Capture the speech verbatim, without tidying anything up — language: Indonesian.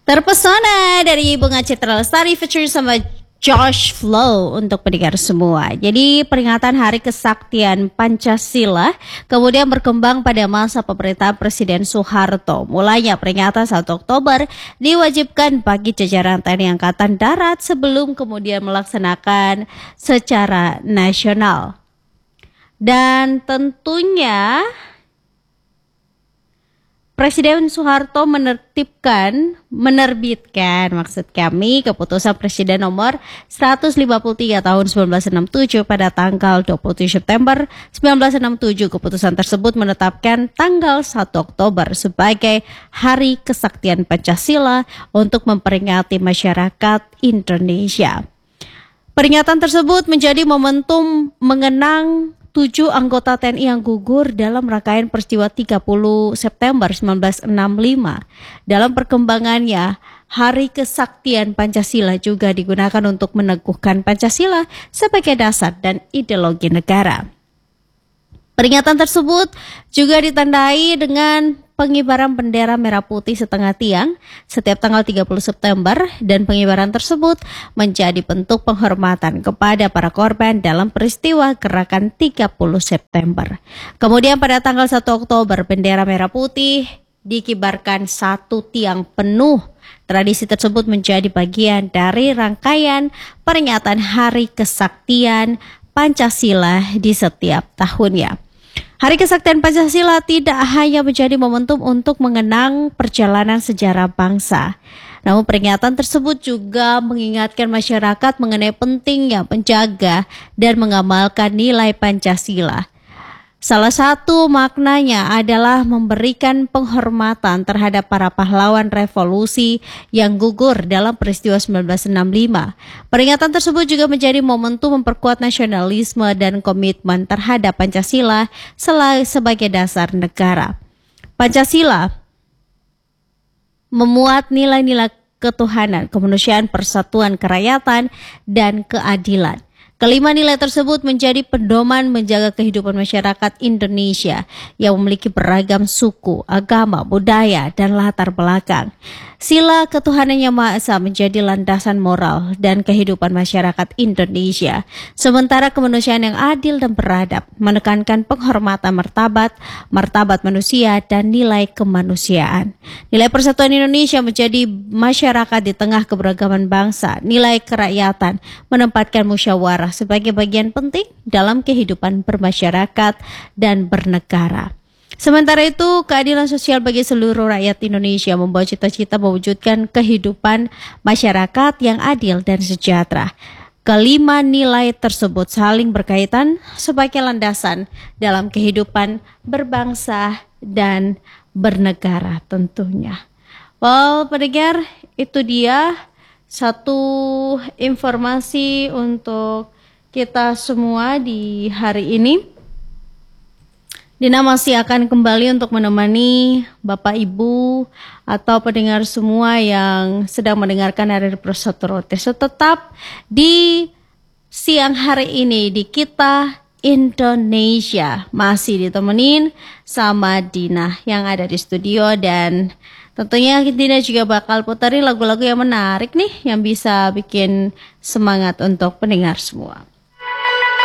Terpesona dari Bunga Citra Lestari featuring sama Josh Flow untuk pendengar semua. Jadi peringatan Hari Kesaktian Pancasila kemudian berkembang pada masa pemerintahan Presiden Soeharto. Mulanya peringatan satu Oktober diwajibkan bagi jajaran T N I Angkatan Darat sebelum kemudian melaksanakan secara nasional. Dan tentunya Presiden Soeharto menertibkan, menerbitkan maksud kami keputusan Presiden nomor seratus lima puluh tiga tahun seribu sembilan ratus enam puluh tujuh pada tanggal dua puluh tujuh September seribu sembilan ratus enam puluh tujuh. Keputusan tersebut menetapkan tanggal satu Oktober sebagai Hari Kesaktian Pancasila untuk memperingati masyarakat Indonesia. Peringatan tersebut menjadi momentum mengenang tujuh anggota T N I yang gugur dalam rangkaian peristiwa tiga puluh September seribu sembilan ratus enam puluh lima. Dalam perkembangannya, Hari Kesaktian Pancasila juga digunakan untuk meneguhkan Pancasila sebagai dasar dan ideologi negara. Peringatan tersebut juga ditandai dengan pengibaran bendera merah putih setengah tiang setiap tanggal tiga puluh September, dan pengibaran tersebut menjadi bentuk penghormatan kepada para korban dalam peristiwa gerakan tiga puluh September. Kemudian pada tanggal satu Oktober bendera merah putih dikibarkan satu tiang penuh. Tradisi tersebut menjadi bagian dari rangkaian peringatan Hari Kesaktian Pancasila di setiap tahunnya. Hari Kesaktian Pancasila tidak hanya menjadi momentum untuk mengenang perjalanan sejarah bangsa, namun peringatan tersebut juga mengingatkan masyarakat mengenai pentingnya menjaga dan mengamalkan nilai Pancasila. Salah satu maknanya adalah memberikan penghormatan terhadap para pahlawan revolusi yang gugur dalam peristiwa seribu sembilan ratus enam puluh lima. Peringatan tersebut juga menjadi momentum memperkuat nasionalisme dan komitmen terhadap Pancasila sebagai dasar negara. Pancasila memuat nilai-nilai ketuhanan, kemanusiaan, persatuan, kerakyatan, dan keadilan. Kelima nilai tersebut menjadi pedoman menjaga kehidupan masyarakat Indonesia yang memiliki beragam suku, agama, budaya, dan latar belakang. Sila ketuhanan yang Maha Esa menjadi landasan moral dan kehidupan masyarakat Indonesia. Sementara kemanusiaan yang adil dan beradab menekankan penghormatan martabat, martabat manusia, dan nilai kemanusiaan. Nilai persatuan Indonesia menjadi masyarakat di tengah keberagaman bangsa. Nilai kerakyatan menempatkan musyawarah sebagai bagian penting dalam kehidupan bermasyarakat dan bernegara. Sementara itu, keadilan sosial bagi seluruh rakyat Indonesia membawa cita-cita mewujudkan kehidupan masyarakat yang adil dan sejahtera. Kelima nilai tersebut saling berkaitan sebagai landasan dalam kehidupan berbangsa dan bernegara tentunya. Well, pendengar, itu dia satu informasi untuk kita semua di hari ini. Dina masih akan kembali untuk menemani Bapak Ibu atau pendengar semua yang sedang mendengarkan hari Prosotro. So, tetap di siang hari ini di Kita Indonesia masih ditemenin sama Dina yang ada di studio, dan tentunya Dina juga bakal puterin lagu-lagu yang menarik nih yang bisa bikin semangat untuk pendengar semua.